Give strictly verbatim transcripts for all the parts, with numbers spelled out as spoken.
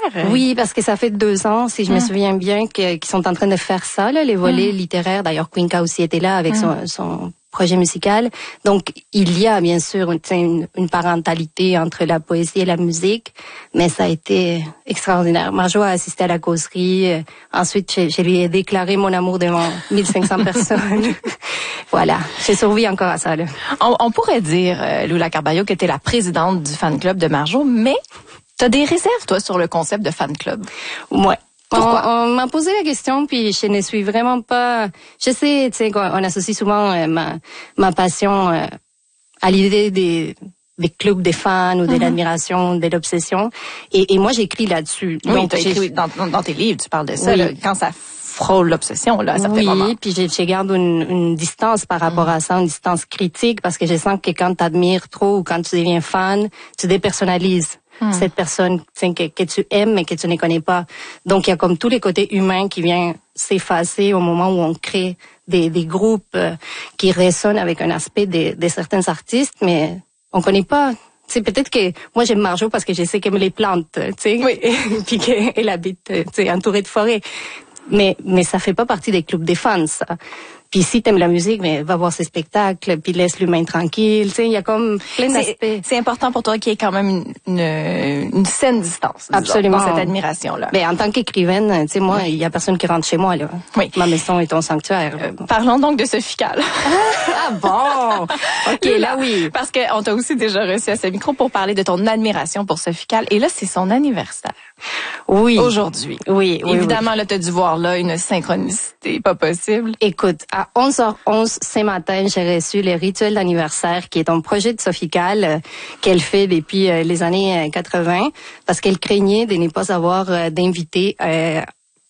Oui, parce que ça fait deux ans, si je me souviens bien, que, qu'ils sont en train de faire ça, là, les volets mmh. littéraires. D'ailleurs, Quinca aussi était là avec mmh. son, son projet musical. Donc, il y a bien sûr une, une parentalité entre la poésie et la musique, mais ça a été extraordinaire. Marjo a assisté à la causerie. Ensuite, je, je lui ai déclaré mon amour devant mille cinq cents personnes. Voilà, j'ai survécu encore à ça. Là. On, on pourrait dire, euh, Lula Carballo, que tu es la présidente du fan club de Marjo, mais tu as des réserves, toi, sur le concept de fan club. Ouais. Pourquoi? On, on m'a posé la question, puis je ne suis vraiment pas... Je sais, tu sais, qu'on on associe souvent euh, ma, ma passion euh, à l'idée des, des clubs des fans ou de mm-hmm. l'admiration, de l'obsession. Et, et moi, j'écris là-dessus. Oui, donc, tu as écrit dans, dans tes livres, tu parles de ça, oui. là, quand ça frôle l'obsession, là, à certains oui, moments. Oui, puis je, je garde une, une distance par rapport mm. à ça, une distance critique, parce que je sens que quand tu admires trop ou quand tu deviens fan, tu dépersonnalises. Hmm. Cette personne que, que tu aimes mais que tu ne connais pas. Donc, il y a comme tous les côtés humains qui viennent s'effacer au moment où on crée des, des groupes euh, qui résonnent avec un aspect de, de certains artistes, mais on connaît pas. C'est peut-être que moi j'aime Marjo parce que je sais qu'elle aime les plantes, tu sais, oui. puis qu'elle habite, tu sais, entourée de forêts. Mais mais ça fait pas partie des clubs des fans, ça. Puis si t'aimes la musique, mais va voir ses spectacles, puis laisse l'humain tranquille. Tu sais, il y a comme plein d'aspects. C'est important pour toi qu'il y ait quand même une, une, une saine distance. Absolument. Dans cette admiration-là. Mais en tant qu'écrivaine, tu sais, moi, il y a personne qui rentre chez moi, là. Oui. Ma maison est ton sanctuaire. Euh, parlons donc de Sophie Calle. Ah bon? OK, là, là oui. Parce qu'on t'a aussi déjà reçu à ce micro pour parler de ton admiration pour Sophie Calle. Et là, c'est son anniversaire. Oui. Aujourd'hui. Oui, oui. Évidemment, oui. là, t'as dû voir là une synchronicité pas possible. Écoute, à onze heures onze ce matin, j'ai reçu le rituel d'anniversaire qui est un projet de Sophie Calle euh, qu'elle fait depuis euh, les années quatre-vingt parce qu'elle craignait de ne pas avoir euh, d'invités euh,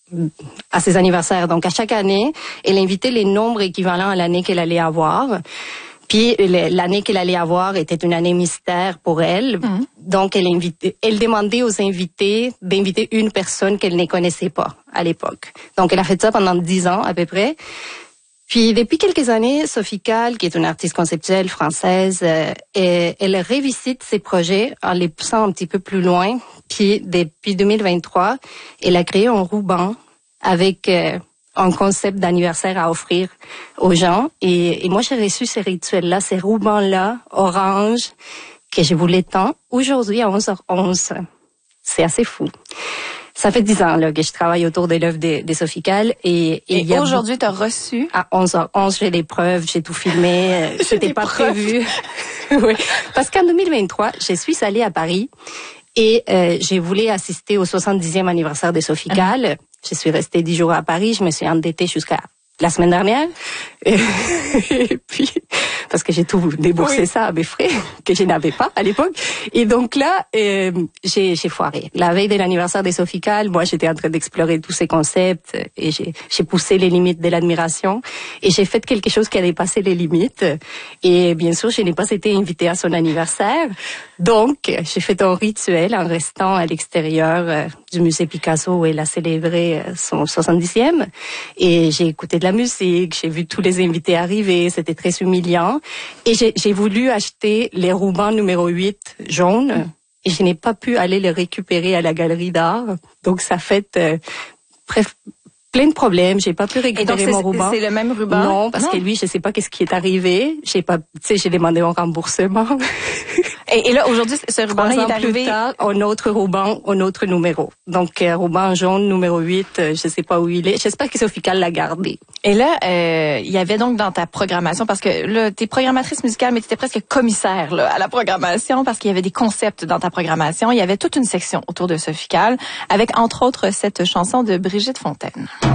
à ses anniversaires. Donc, à chaque année, elle invitait les nombres équivalents à l'année qu'elle allait avoir. Puis l'année qu'elle allait avoir était une année mystère pour elle. Mmh. Donc elle invitait, elle demandait aux invités d'inviter une personne qu'elle ne connaissait pas à l'époque. Donc elle a fait ça pendant dix ans à peu près. Puis depuis quelques années, Sophie Calle, qui est une artiste conceptuelle française, euh, elle revisite ses projets en les poussant un petit peu plus loin. Puis depuis deux mille vingt-trois, elle a créé un ruban avec euh, un concept d'anniversaire à offrir aux gens. Et, et moi, j'ai reçu ces rituels-là, ces rubans-là, orange, que je voulais tant, aujourd'hui à onze heures onze. C'est assez fou. Ça fait dix ans là, que je travaille autour de l'œuvre de, de Sophie Calle. Et, et, et aujourd'hui, tu as reçu? À onze heures onze, j'ai les preuves, j'ai tout filmé. C'était pas preuves. prévu. Oui. Parce qu'en deux mille vingt-trois, je suis allée à Paris et euh, j'ai voulu assister au soixante-dixième anniversaire de Sophie Calle. Je suis restée dix jours à Paris, je me suis endettée jusqu'à la semaine dernière. Et, et puis, parce que j'ai tout déboursé oui. ça à mes frais, que je n'avais pas à l'époque. Et donc là, euh, j'ai, j'ai foiré. La veille de l'anniversaire de Sophie Calle, moi, j'étais en train d'explorer tous ces concepts et j'ai, j'ai poussé les limites de l'admiration. Et j'ai fait quelque chose qui a dépassé les limites. Et bien sûr, je n'ai pas été invitée à son anniversaire. Donc, j'ai fait un rituel en restant à l'extérieur euh, du musée Picasso où elle a célébré euh, son soixante-dixième. Et j'ai écouté de la musique, j'ai vu tous les invités arriver, c'était très humiliant. Et j'ai, j'ai voulu acheter les rubans numéro huit jaunes et je n'ai pas pu aller les récupérer à la galerie d'art. Donc, ça fait euh, bref, plein de problèmes. J'ai pas pu récupérer donc, mon ruban. C'est le même ruban? Non, parce non. que lui, je sais pas qu'est-ce qui est arrivé. J'ai pas, tu sais, j'ai demandé un remboursement. Et, et là, aujourd'hui, ce ruban-là il est arrivé... plus tard, un autre ruban, un autre numéro. Donc, euh, ruban jaune, numéro huit, euh, je sais pas où il est. J'espère que Sophie Calle l'a gardé. Et là, euh, il y avait donc dans ta programmation, parce que là, t'es programmatrice musicale, mais t'étais presque commissaire là, à la programmation, parce qu'il y avait des concepts dans ta programmation. Il y avait toute une section autour de Sophie Calle, avec entre autres cette chanson de Brigitte Fontaine.